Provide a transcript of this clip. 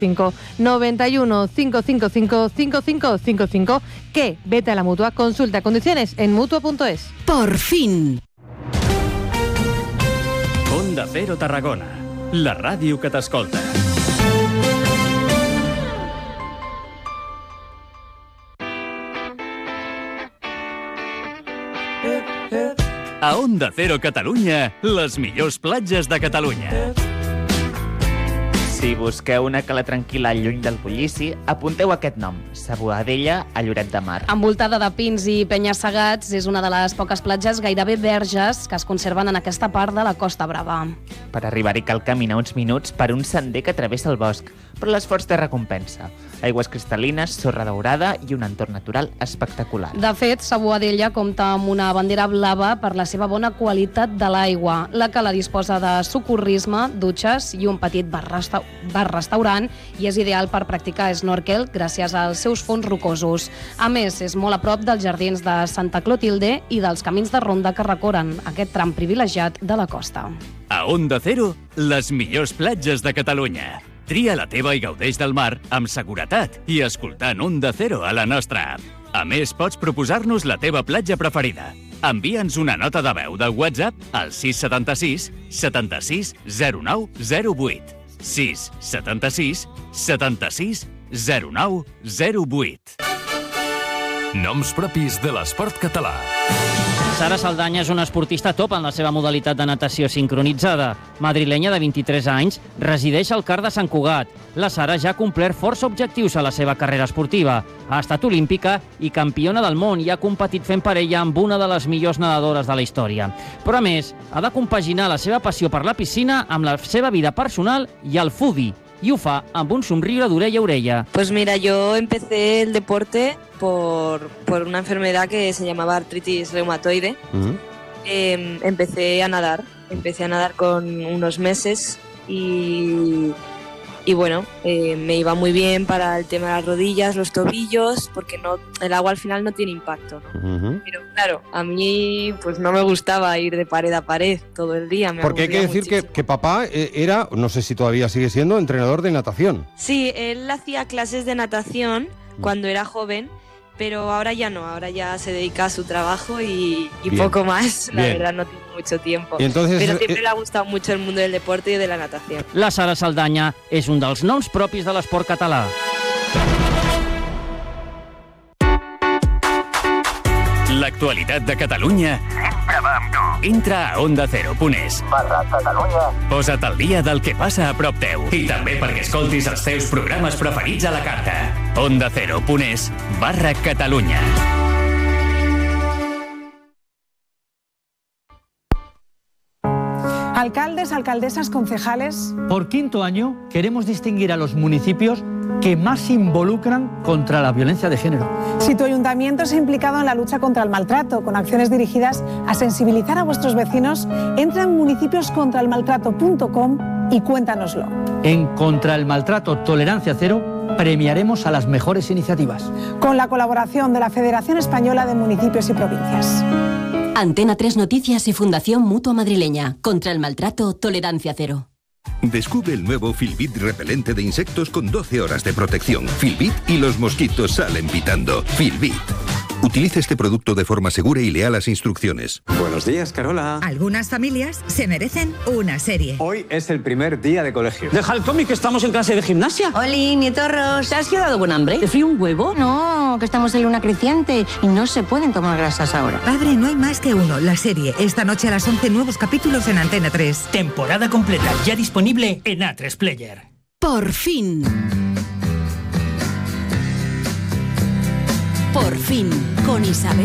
91 555 5555. Que vete a la Mutua. Consulta condiciones en Mutua.es. Por fin. Onda Cero Tarragona, la ràdio que t'escolta. A Onda Cero Catalunya, les millors platges de Catalunya. Si busqueu una cala tranquil·la lluny del bullici, apunteu aquest nom, Sa Boadella, a Lloret de Mar. Envoltada de pins i penya-segats, és una de les poques platges gairebé verges que es conserven en aquesta part de la Costa Brava. Per arribar-hi cal caminar uns minuts per un sender que travessa el bosc, però l'esforç té recompensa. Aigües cristal·lines, sorra daurada i un entorn natural espectacular. De fet, Sa Boadella compta amb una bandera blava per la seva bona qualitat de l'aigua. La cala disposa de socorrisme, dutxes i un petit bar-restaurant i és ideal per practicar snorkel gràcies als seus fons rocosos. A més, és molt a prop dels jardins de Santa Clotilde i dels camins de ronda que recorren aquest tram privilegiat de la costa. A Onda Cero, les millors platges de Catalunya. Tria la teva i gaudeix del mar amb seguretat i escoltant Onda Cero a la nostra app. A més, pots proposar-nos la teva platja preferida. Envia'ns una nota de veu del WhatsApp al 676 76 09 08. 676 76 09 08. Noms propis de l'esport català. Sara Saldanya és una esportista top en la seva modalitat de natació sincronitzada. Madrilenya de 23 anys, resideix al CAR de Sant Cugat. La Sara ja ha complert força objectius a la seva carrera esportiva. Ha estat olímpica i campiona del món i ha competit fent parella amb una de les millors nedadores de la història. Però a més, ha de compaginar la seva passió per la piscina amb la seva vida personal i el foodie. Y ho fa amb un somriure d'orella a orella. Pues mira, yo empecé el deporte por una enfermedad que se llamaba artritis reumatoide. Empecé a nadar con unos meses y bueno, me iba muy bien para el tema de las rodillas, los tobillos, porque el agua al final no tiene impacto, ¿no? Pero claro, a mí pues no me gustaba ir de pared a pared todo el día. Porque hay que decir que papá era, no sé si todavía sigue siendo, entrenador de natación. Sí, él hacía clases de natación cuando era joven, pero ahora ya no, ahora ya se dedica a su trabajo y poco más, la verdad no tiene mucho tiempo. Entonces, pero siempre le ha gustado mucho el mundo del deporte y de la natación. La Sara Saldanya és un dels noms propis de l'esport català. L'actualitat de Catalunya sempre va amb tu. Entra a ondacero.es/Catalunya. Posa't al dia del que passa a prop teu i també perquè escoltis els teus programes preferits a la carta. ondacero.es/Catalunya. Alcaldes, alcaldesas, concejales. Por quinto año queremos distinguir a los municipios que más se involucran contra la violencia de género. Si tu ayuntamiento se ha implicado en la lucha contra el maltrato, con acciones dirigidas a sensibilizar a vuestros vecinos, entra en municipioscontraelmaltrato.com y cuéntanoslo. En Contra el Maltrato Tolerancia Cero premiaremos a las mejores iniciativas. Con la colaboración de la Federación Española de Municipios y Provincias. Antena 3 Noticias y Fundación Mutua Madrileña. Contra el Maltrato Tolerancia Cero. Descubre el nuevo Filbit repelente de insectos con 12 horas de protección. Filbit y los mosquitos salen pitando. Filbit. Utiliza este producto de forma segura y lea las instrucciones. Buenos días, Carola. Algunas familias se merecen una serie. Hoy es el primer día de colegio. Deja el cómic, que estamos en clase de gimnasia. Oli, nietorros. ¿Te has quedado con hambre? ¿Te frío un huevo? No, que estamos en luna creciente y no se pueden tomar grasas ahora. Padre, no hay más que uno. La serie. Esta noche a las 11 nuevos capítulos en Antena 3. Temporada completa, ya disponible en A3 Player. Por fin. Por fin, con Isabel.